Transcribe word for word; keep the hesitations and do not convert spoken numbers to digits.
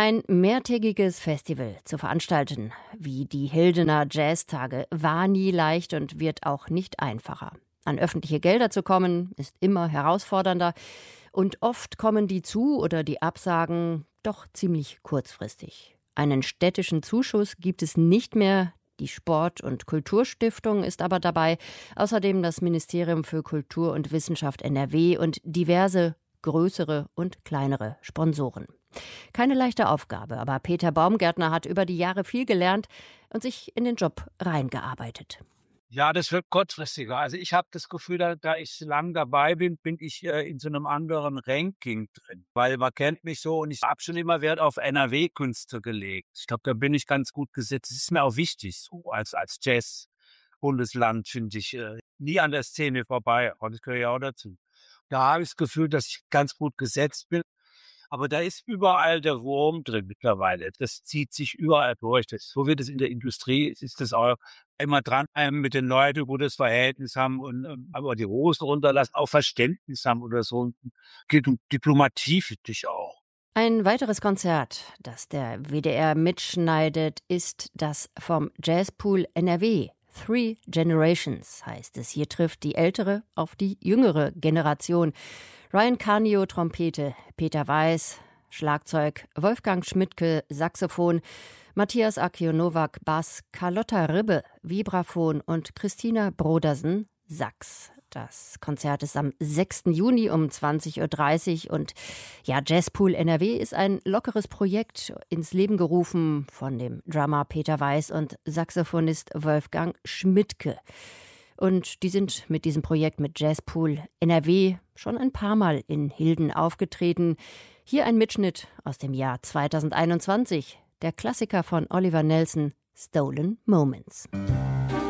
Ein mehrtägiges Festival zu veranstalten, wie die Hildener Jazztage, war nie leicht und wird auch nicht einfacher. An öffentliche Gelder zu kommen, ist immer herausfordernder und oft kommen die Zu- oder die Absagen doch ziemlich kurzfristig. Einen städtischen Zuschuss gibt es nicht mehr. Die Sport- und Kulturstiftung ist aber dabei, außerdem das Ministerium für Kultur und Wissenschaft N R W und diverse größere und kleinere Sponsoren. Keine leichte Aufgabe, aber Peter Baumgärtner hat über die Jahre viel gelernt und sich in den Job reingearbeitet. Ja, das wird kurzfristiger. Also ich habe das Gefühl, da, da ich lang dabei bin, bin ich äh, in so einem anderen Ranking drin. Weil man kennt mich so und ich habe schon immer Wert auf N R W-Künste gelegt. Ich glaube, da bin ich ganz gut gesetzt. Das ist mir auch wichtig, so als, als Jazz-Bundesland finde ich äh, nie an der Szene vorbei. Und das gehört ja auch dazu. Da habe ich das Gefühl, dass ich ganz gut gesetzt bin. Aber da ist überall der Wurm drin mittlerweile. Das zieht sich überall durch. Das, so wird es in der Industrie, ist das auch immer dran mit den Leuten, die gutes Verhältnis haben und ähm, aber die Hosen runterlassen, auch Verständnis haben oder so. Geht um Diplomatie, finde ich auch. Ein weiteres Konzert, das der W D R mitschneidet, ist das vom Jazzpool N R W. Three Generations heißt es. Hier trifft die ältere auf die jüngere Generation. Ryan Canio, Trompete, Peter Weiß, Schlagzeug, Wolfgang Schmidtke, Saxophon, Matthias Akionowak, Bass, Carlotta Ribbe, Vibraphon und Christina Brodersen, Sax. Das Konzert ist am sechsten Juni um zwanzig Uhr dreißig und ja, Jazzpool N R W ist ein lockeres Projekt ins Leben gerufen von dem Drummer Peter Weiß und Saxophonist Wolfgang Schmidtke. Und die sind mit diesem Projekt mit Jazzpool N R W schon ein paar Mal in Hilden aufgetreten. Hier ein Mitschnitt aus dem Jahr zweitausendeinundzwanzig, der Klassiker von Oliver Nelson, Stolen Moments.